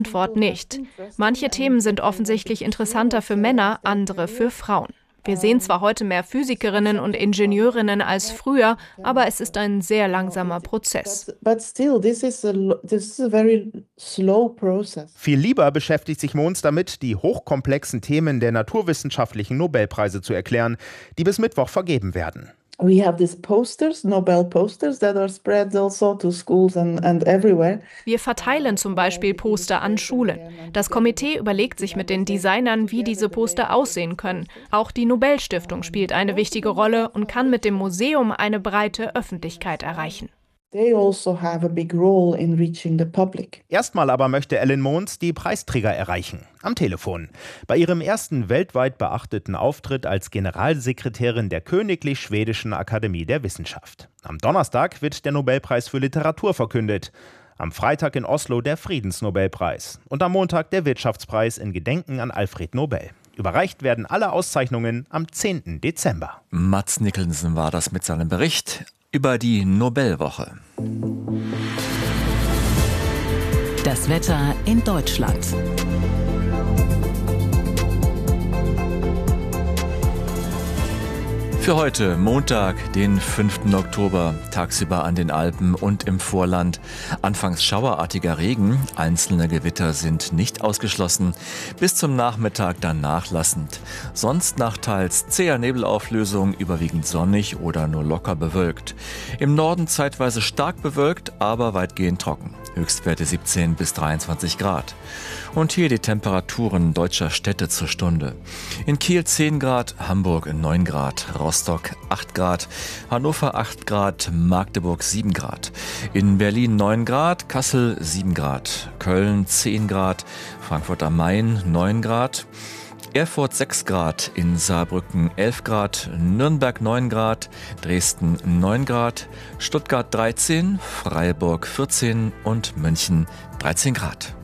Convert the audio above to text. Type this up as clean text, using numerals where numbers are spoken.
Antwort nicht. Manche Themen sind offensichtlich interessanter für Männer, andere für Frauen. Wir sehen zwar heute mehr Physikerinnen und Ingenieurinnen als früher, aber es ist ein sehr langsamer Prozess. Viel lieber beschäftigt sich Mons damit, die hochkomplexen Themen der naturwissenschaftlichen Nobelpreise zu erklären, die bis Mittwoch vergeben werden. Wir verteilen zum Beispiel Poster an Schulen. Das Komitee überlegt sich mit den Designern, wie diese Poster aussehen können. Auch die Nobelstiftung spielt eine wichtige Rolle und kann mit dem Museum eine breite Öffentlichkeit erreichen. Erstmal aber möchte Ellen Mons die Preisträger erreichen. Am Telefon. Bei ihrem ersten weltweit beachteten Auftritt als Generalsekretärin der Königlich Schwedischen Akademie der Wissenschaft. Am Donnerstag wird der Nobelpreis für Literatur verkündet. Am Freitag in Oslo der Friedensnobelpreis. Und am Montag der Wirtschaftspreis in Gedenken an Alfred Nobel. Überreicht werden alle Auszeichnungen am 10. Dezember. Mads Nicholson war das mit seinem Bericht über die Nobelwoche. Das Wetter in Deutschland. Für heute, Montag, den 5. Oktober, tagsüber an den Alpen und im Vorland. Anfangs schauerartiger Regen, einzelne Gewitter sind nicht ausgeschlossen, bis zum Nachmittag dann nachlassend. Sonst nach teils zäher Nebelauflösung, überwiegend sonnig oder nur locker bewölkt. Im Norden zeitweise stark bewölkt, aber weitgehend trocken. Höchstwerte 17 bis 23 Grad. Und hier die Temperaturen deutscher Städte zur Stunde. In Kiel 10 Grad, Hamburg 9 Grad, Rostock 8 Grad, Hannover 8 Grad, Magdeburg 7 Grad. In Berlin 9 Grad, Kassel 7 Grad, Köln 10 Grad, Frankfurt am Main 9 Grad. Erfurt 6 Grad, in Saarbrücken 11 Grad, Nürnberg 9 Grad, Dresden 9 Grad, Stuttgart 13, Freiburg 14 und München 13 Grad.